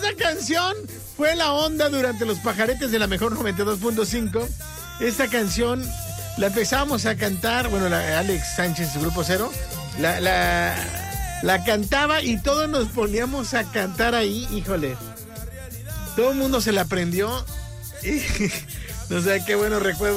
esta canción fue la onda durante los pajaretes de la mejor 92.5. Esta canción la empezamos a cantar, bueno, Alex Sánchez, su Grupo Cero, la cantaba y todos nos poníamos a cantar ahí, híjole. Todo el mundo se la aprendió y no sé qué buenos recuerdos.